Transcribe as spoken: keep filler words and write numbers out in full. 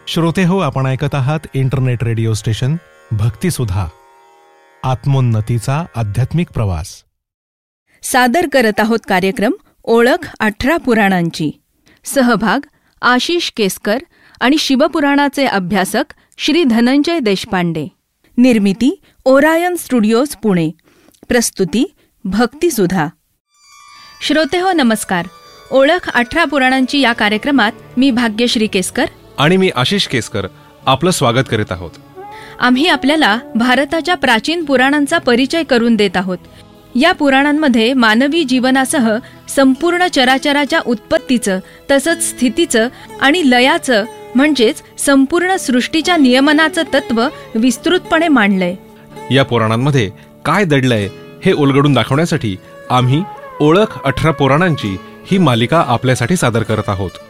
श्रोते हो, आपण ऐकत आहात इंटरनेट रेडिओ स्टेशन भक्तिसुधा, आत्मोन्नतीचा आध्यात्मिक प्रवास. सादर करत आहोत कार्यक्रम ओळख अठरा पुराणांची. सहभाग आशिष केसकर आणि शिवपुराणाचे अभ्यासक श्री धनंजय देशपांडे. निर्मिती ओरायन स्टुडिओज पुणे. प्रस्तुती भक्तिसुधा. श्रोते हो, नमस्कार. ओळख अठरा पुराणांची या कार्यक्रमात मी भाग्यश्री केसकर आणि मी आशिष केसकर आपलं स्वागत करीत आहोत. आम्ही आपल्याला भारताच्या प्राचीन पुराणांचा परिचय करून देत आहोत. या पुराणांमध्ये मानवी जीवनासह संपूर्ण चराचराच्या उत्पत्तीचं, तसंच स्थितीचं आणि लयाचं म्हणजेच संपूर्ण सृष्टीच्या नियमनाचं तत्व विस्तृतपणे मांडलंय. या पुराणांमध्ये काय दडलंय हे उलगडून दाखवण्यासाठी आम्ही ओळख अठरा पुराणांची ही मालिका आपल्यासाठी सादर करत आहोत.